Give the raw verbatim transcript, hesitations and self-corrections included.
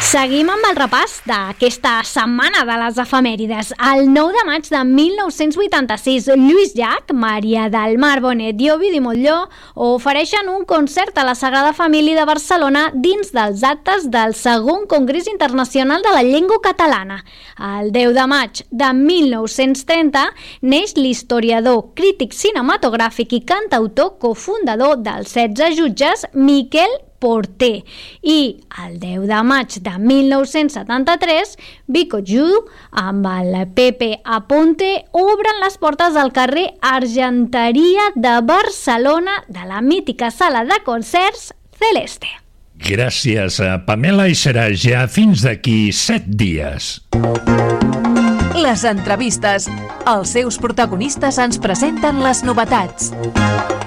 Seguim amb el repàs d'aquesta setmana de les efemèrides. El nou de maig de mil nou-cents vuitanta-sis, Lluís Llach, Maria del Mar Bonet i Ovidi Montllor ofereixen un concert a la Sagrada Família de Barcelona dins dels actes del segon Congrés Internacional de la Llengua Catalana. El deu de maig de mil nou-cents trenta neix l'historiador, crític cinematogràfic i cantautor cofundador dels setze jutges, Miquel Porter. I el deu de maig de mil nou-cents setanta-tres, Vico Ju amb el Pepe Aponte obren les portes al carrer Argenteria de Barcelona de la mítica sala de concerts Celeste. Gràcies a Pamela, i serà ja fins d'aquí set dies. Les entrevistes. Els seus protagonistes ens presenten les novetats.